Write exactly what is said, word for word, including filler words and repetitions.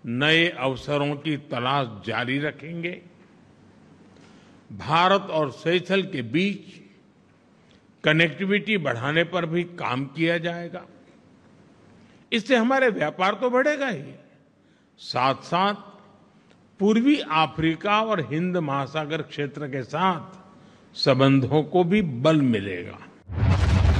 नए अवसरों की तलाश जारी रखेंगे। भारत और सेशेल्स के बीच कनेक्टिविटी बढ़ाने पर भी काम किया जाएगा। इससे हमारे व्यापार तो बढ़ेगा ही, साथ साथ पूर्वी अफ्रीका और हिंद महासागर क्षेत्र के साथ संबंधों को भी बल मिलेगा।